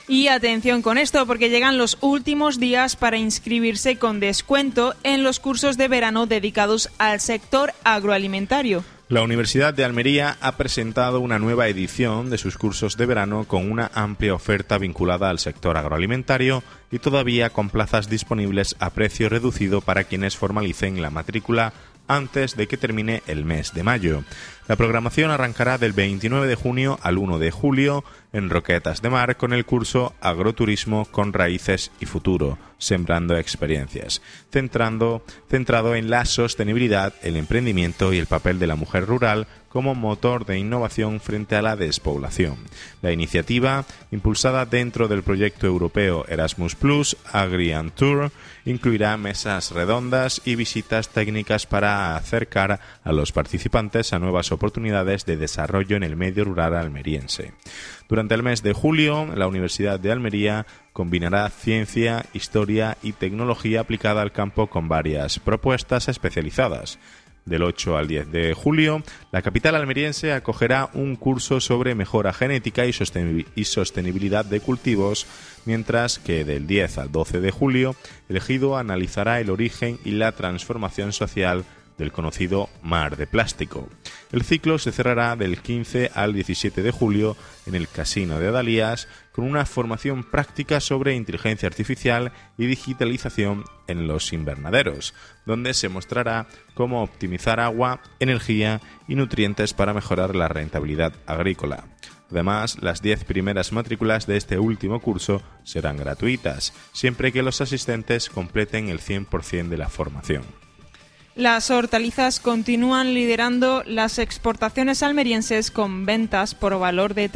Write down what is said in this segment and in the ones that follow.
Y atención con esto, porque llegan los últimos días para inscribirse con descuento en los cursos de verano dedicados al sector agroalimentario. La Universidad de Almería ha presentado una nueva edición de sus cursos de verano con una amplia oferta vinculada al sector agroalimentario y todavía con plazas disponibles a precio reducido para quienes formalicen la matrícula antes de que termine el mes de mayo. La programación arrancará del 29 de junio al 1 de julio en Roquetas de Mar con el curso Agroturismo con Raíces y Futuro, Sembrando Experiencias, centrado en la sostenibilidad, el emprendimiento y el papel de la mujer rural como motor de innovación frente a la despoblación. La iniciativa, impulsada dentro del proyecto europeo Erasmus+, Agri and Tour, incluirá mesas redondas y visitas técnicas para acercar a los participantes a nuevas oportunidades de desarrollo en el medio rural almeriense. Durante el mes de julio, la Universidad de Almería combinará ciencia, historia y tecnología aplicada al campo con varias propuestas especializadas. Del 8 al 10 de julio, la capital almeriense acogerá un curso sobre mejora genética y sostenibilidad de cultivos, mientras que del 10 al 12 de julio, el Ejido analizará el origen y la transformación social del conocido mar de plástico. El ciclo se cerrará del 15 al 17 de julio en el Casino de Adalías con una formación práctica sobre inteligencia artificial y digitalización en los invernaderos, donde se mostrará cómo optimizar agua, energía y nutrientes para mejorar la rentabilidad agrícola. Además, las 10 primeras matrículas de este último curso serán gratuitas, siempre que los asistentes completen el 100% de la formación. Las hortalizas continúan liderando las exportaciones almerienses con ventas por valor de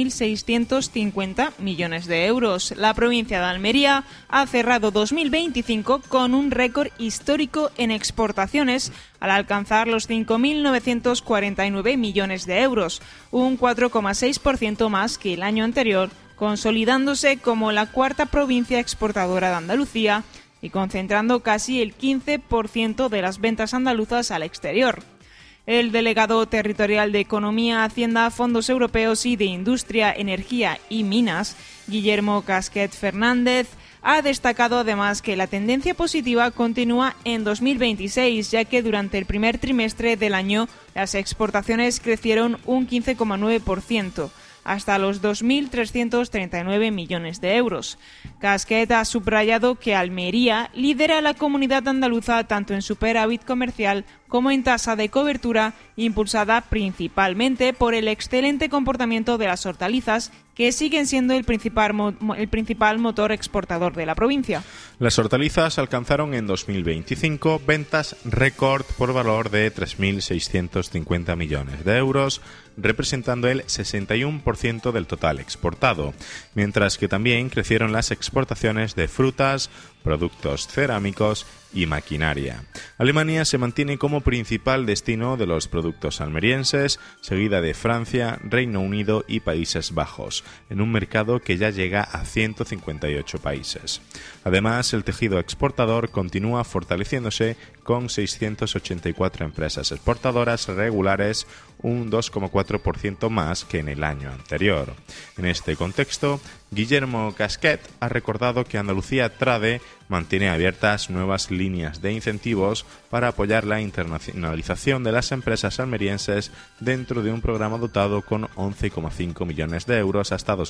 3.650 millones de euros. La provincia de Almería ha cerrado 2025 con un récord histórico en exportaciones al alcanzar los 5.949 millones de euros, un 4,6% más que el año anterior, consolidándose como la cuarta provincia exportadora de Andalucía y concentrando casi el 15% de las ventas andaluzas al exterior. El delegado territorial de Economía, Hacienda, Fondos Europeos y de Industria, Energía y Minas, Guillermo Casquet Fernández, ha destacado además que la tendencia positiva continúa en 2026, ya que durante el primer trimestre del año las exportaciones crecieron un 15,9%. Hasta los 2.339 millones de euros. Casquet ha subrayado que Almería lidera la comunidad andaluza tanto en superávit comercial como en tasa de cobertura, impulsada principalmente por el excelente comportamiento de las hortalizas, que siguen siendo el principal motor exportador de la provincia. Las hortalizas alcanzaron en 2025 ventas récord por valor de 3.650 millones de euros, representando el 61% del total exportado, mientras que también crecieron las exportaciones de frutas, productos cerámicos y maquinaria. Alemania se mantiene como principal destino de los productos almerienses, seguida de Francia, Reino Unido y Países Bajos, en un mercado que ya llega a 158 países. Además, el tejido exportador continúa fortaleciéndose con 684 empresas exportadoras regulares, un 2,4% más que en el año anterior. En este contexto, Guillermo Casquet ha recordado que Andalucía Trade mantiene abiertas nuevas líneas de incentivos para apoyar la internacionalización de las empresas almerienses dentro de un programa dotado con 11,5 millones de euros hasta